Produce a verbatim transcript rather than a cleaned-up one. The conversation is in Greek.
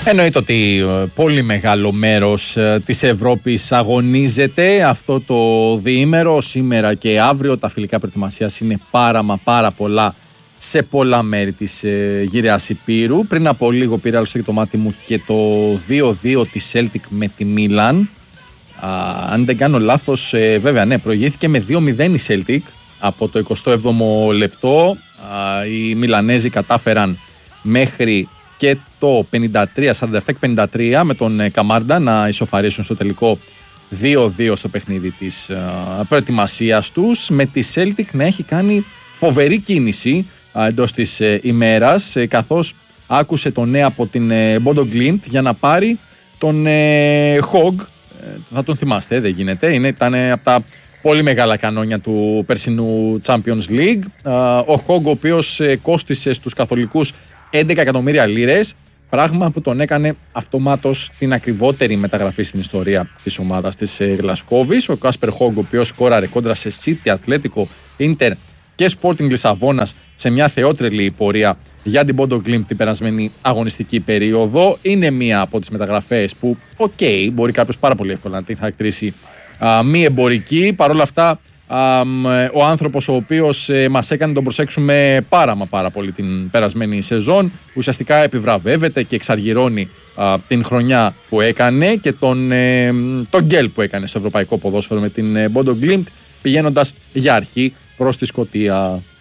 Εννοείται ότι πολύ μεγάλο μέρος της Ευρώπης αγωνίζεται αυτό το διήμερο. Σήμερα και αύριο τα φιλικά προετοιμασίας είναι πάρα μα πάρα πολλά σε πολλά μέρη της ε, γυραιάς Υπήρου. Πριν από λίγο πήρα άλλωστε το μάτι μου και το δύο δύο της Celtic με τη Μίλαν. Αν δεν κάνω λάθος, ε, βέβαια ναι, προηγήθηκε με δύο μηδέν η Celtic από το εικοστό έβδομο λεπτό. Α, οι Μιλανέζοι κατάφεραν μέχρι και το πενήντα τρία σαράντα επτά και πενήντα τρία με τον ε, Καμάρντα να ισοφαρίσουν στο τελικό δύο δύο στο παιχνίδι της ε, προετοιμασίας τους, με τη Celtic να έχει κάνει φοβερή κίνηση εντός της ε, ημέρας, ε, καθώς άκουσε τον νέο από την ε, Bodo Glimt για να πάρει τον ε, Hogg. Ε, θα τον θυμάστε, δεν γίνεται. Είναι, ήταν ε, από τα πολύ μεγάλα κανόνια του περσινού Champions League. Ε, ο Hogg, ο οποίος ε, κόστισε στους καθολικούς έντεκα εκατομμύρια λίρες, πράγμα που τον έκανε αυτομάτως την ακριβότερη μεταγραφή στην ιστορία της ομάδας της ε, Γλασκόβης. Ο Κάσπερ Hogg, ο οποίος σκόραρε κόντρα σε City, Ατλέτικο, Ίντερ και Sporting Λισαβόνας σε μια θεότρελη πορεία για την Bodo Glimt την περασμένη αγωνιστική περίοδο. Είναι μία από τις μεταγραφές που, οκ, okay, μπορεί κάποιος πάρα πολύ εύκολα να την χαρακτηρίσει α, μη εμπορική. Παρ' όλα αυτά, α, ο άνθρωπος ο οποίος ε, μας έκανε τον προσέξουμε πάρα μα πάρα πολύ την περασμένη σεζόν, ουσιαστικά επιβραβεύεται και εξαργυρώνει α, την χρονιά που έκανε και τον, ε, τον γκέλ που έκανε στο ευρωπαϊκό ποδόσφαιρο με την ε, Bodo Glimt, πηγαίνοντας για αρχή προς τη Σκωτία.